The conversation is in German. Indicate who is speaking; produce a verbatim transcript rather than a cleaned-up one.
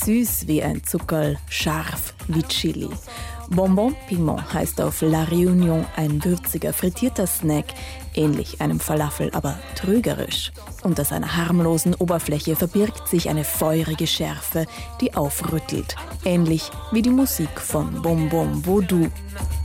Speaker 1: süß wie ein Zuckerl, scharf wie Chili. Bonbon Piment heißt auf La Réunion ein würziger, frittierter Snack, ähnlich einem Falafel, aber trügerisch. Unter seiner harmlosen Oberfläche verbirgt sich eine feurige Schärfe, die aufrüttelt, ähnlich wie die Musik von Bom Bom Voodoo.